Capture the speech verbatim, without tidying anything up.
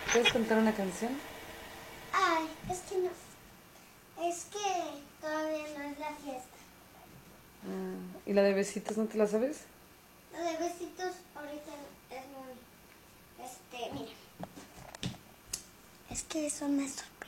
¿Puedes cantar una canción? Ay, es que no. Es que todavía no es la fiesta. Ah, ¿y la de besitos no te la sabes? Lo de besitos ahorita es muy... Este, mira. Es que es una sorpresa.